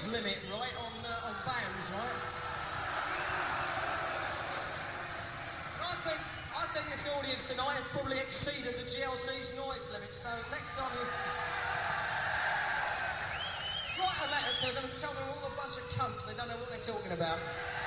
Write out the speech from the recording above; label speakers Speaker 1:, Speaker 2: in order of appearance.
Speaker 1: noise limit, right, on bands, right? I think this audience tonight has probably exceeded the GLC's noise limit, so next time you... Write a letter to them and tell them all a bunch of cunts, they don't know what they're talking about.